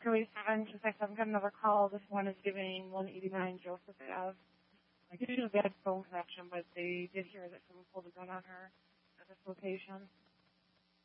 28726. I've got another call. This one is giving 189 Joseph Ave. I did a bad phone connection, but they did hear that someone pulled a gun on her at this location.